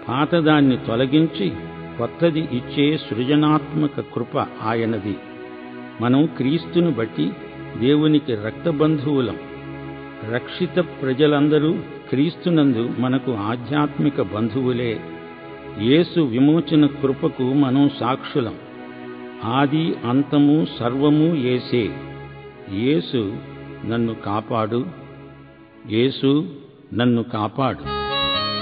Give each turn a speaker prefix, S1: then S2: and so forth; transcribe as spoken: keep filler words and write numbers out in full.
S1: పాతదాన్ని తొలగించి కొత్తది ఇచ్చే సృజనాత్మక కృప ఆయనది. మనం క్రీస్తును బట్టి దేవునికి రక్తబంధువులం. రక్షిత ప్రజలందరూ క్రీస్తునందు మనకు ఆధ్యాత్మిక బంధువులే. యేసు విమోచన కృపకు మనం సాక్షులం. ఆది అంతము సర్వము యేసే. యేసు నన్ను కాపాడు, యేసు నన్ను కాపాడు.